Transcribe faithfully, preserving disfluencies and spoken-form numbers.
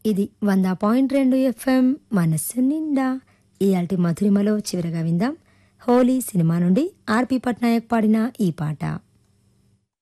ఇది వంద పాయింట్ రెండు ఎఫ్ఎం మనస్సు నిండా. ఇయాల్టి మధురిమలో చివరగా విందాం హోలీ సినిమా నుండి ఆర్పి పట్నాయక్ పాడిన ఈ పాట.